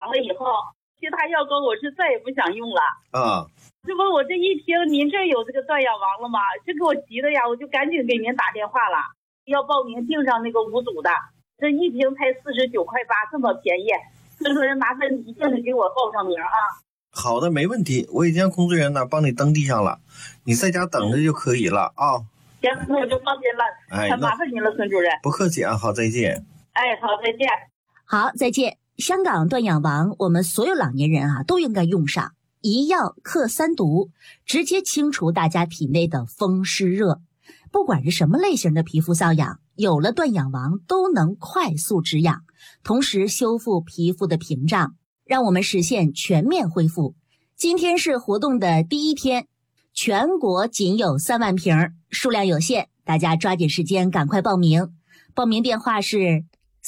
了以后，其他药膏我是再也不想用了啊。 这不我这一听您这有这个断氧王了吗？这给我急的呀，我就赶紧给您打电话了，要报名订上那个5组的，这一瓶才49.8块，这么便宜，所以说麻烦你一定得给我报上名啊。 好的，没问题，我已经让工作人员呢帮你登记上了，你在家等着就可以了啊。 行，那我就放心了，麻烦您了，孙主任。 不客气啊，好，再见。 好，再见。 好，再见。香港断氧王，我们所有老年人啊都应该用上，一药克3毒，直接清除大家体内的风湿热。不管是什么类型的皮肤瘙痒，有了断氧王都能快速止痒，同时修复皮肤的屏障，让我们实现全面恢复。今天是活动的第1天，全国仅有3万瓶，数量有限，大家抓紧时间赶快报名。报名电话是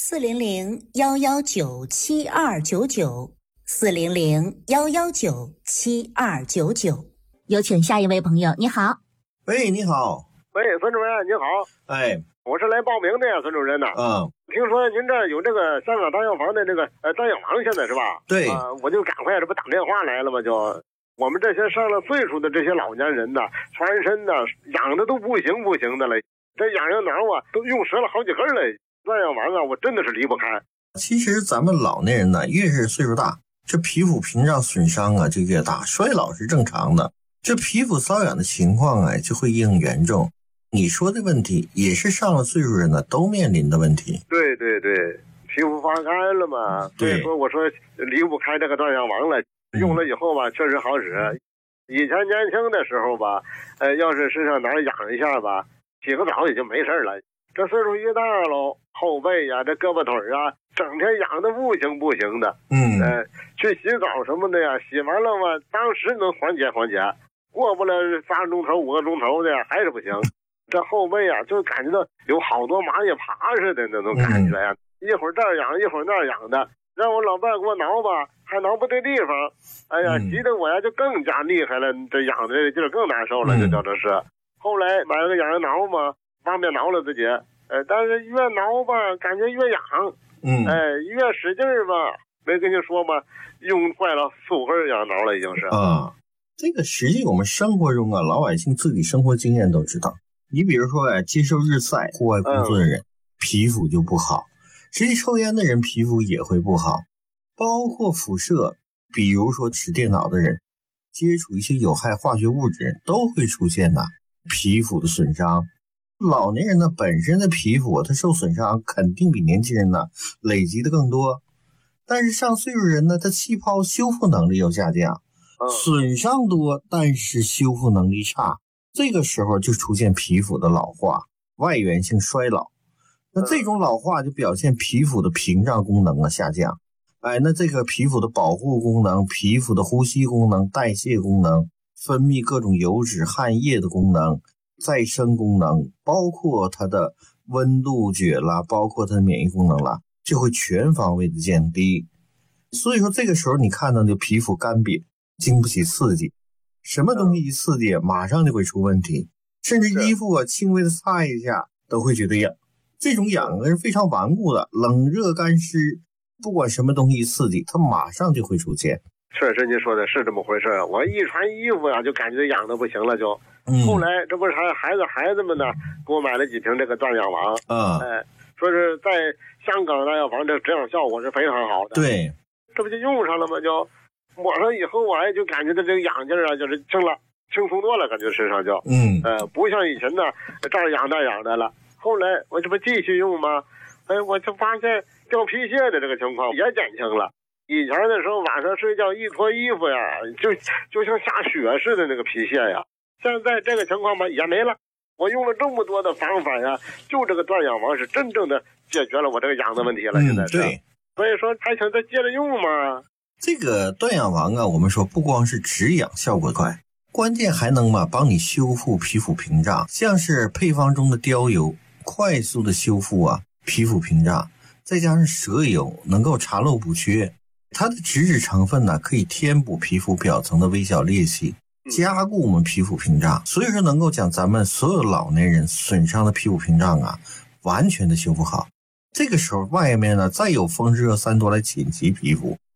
400-119-7299，400-119-7299。有请下一位朋友，你好。 喂，你好。 喂，孙主任，你好。我是来报名的呀，孙主任呐。听说您这有这个香港断药房的这个断氧王，现在是吧？ 对。 我就赶快这不打电话来了吗？就我们这些上了岁数的这些老年人呐，全身呐痒的都不行的了，这痒痒挠啊都用折了好几根了。断氧王啊，我真的是离不开。 其实咱们老年人呢，越是岁数大，这皮肤屏障损伤啊就越大，衰老是正常的，这皮肤瘙痒的情况啊就会更严重。你说的问题也是上了岁数人呢都面临的问题。 对对对，皮肤发干了嘛，所以说我说离不开这个断氧王了。用了以后吧，确实好使。以前年轻的时候吧，要是身上哪儿痒一下吧，洗个澡也就没事了。这岁数一大喽，后背呀、这胳膊腿啊，整天痒的不行的。去洗澡什么的呀，洗完了嘛，当时能缓解，过不了3个钟头、5个钟头的还是不行。这后背啊，就感觉到有好多蚂蚁爬似的那种感觉呀，一会儿这儿痒，一会儿那儿痒的，让我老伴给我挠吧，还挠不对地方。哎呀，急得我呀就更加厉害了，这痒的劲儿更难受了，就叫这是。后来买了个痒痒挠嘛，方便挠了自己。但是越挠吧，感觉越痒。越使劲儿吧，没跟你说吧，用坏了4-5根痒挠了已经是。 这个实际我们生活中啊，老百姓自己生活经验都知道。你比如说接受日晒、户外工作的人，皮肤就不好；实际抽烟的人皮肤也会不好，包括辐射，比如说持电脑的人，接触一些有害化学物质都会出现皮肤的损伤。老年人呢本身的皮肤它受损伤肯定比年轻人呢累积的更多，但是上岁数人呢，他气泡修复能力又下降，损伤多，但是修复能力差。这个时候就出现皮肤的老化、外源性衰老。那这种老化就表现皮肤的屏障功能下降。那这个皮肤的保护功能、皮肤的呼吸功能、代谢功能、分泌各种油脂、汗液的功能、再生功能，包括它的温度觉啦，包括它的免疫功能啦，就会全方位的降低。所以说这个时候你看到的皮肤干瘪，经不起刺激，什么东西一刺激马上就会出问题，甚至衣服轻微的擦一下都会觉得痒。这种痒是非常顽固的，冷热干湿，不管什么东西一刺激，它马上就会出现。 确实您说的是这么回事，我一穿衣服呀就感觉痒的不行了就。后来这不是还孩子们呢给我买了几瓶这个断氧王说是在香港断氧王这止痒效果是非常好的。 对， 这不就用上了吗？就抹上以后我就感觉到这个痒劲儿啊就是轻松多了，感觉身上就不像以前呢这儿痒那儿痒的了。后来我这不继续用吗？我就发现掉皮屑的这个情况也减轻了。以前的时候晚上睡觉一脱衣服呀就像下雪似的那个皮屑呀，现在这个情况吧也没了。我用了这么多的方法呀，就这个断氧王是真正的解决了我这个痒的问题了。现在是对， 所以说还想再接着用吗？ 这个断氧王我们说不光是止痒效果快，关键还能帮你修复皮肤屏障，像是配方中的貂油快速的修复皮肤屏障，再加上蛇油能够查漏补缺，它的脂质成分可以填补皮肤表层的微小裂隙，加固我们皮肤屏障，所以说能够将咱们所有老年人损伤的皮肤屏障完全的修复好。这个时候外面再有风湿热3多来侵袭皮肤，